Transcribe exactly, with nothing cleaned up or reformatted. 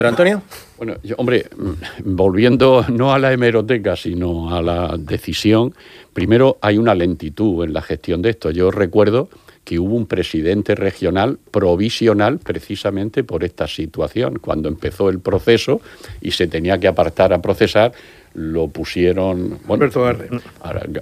¿Pero Antonio? Bueno, yo, hombre, volviendo no a la hemeroteca, sino a la decisión, primero hay una lentitud en la gestión de esto. Yo recuerdo que hubo un presidente regional provisional precisamente por esta situación. Cuando empezó el proceso y se tenía que apartar a procesar, lo pusieron... Bueno, Alberto Garre. Ahora,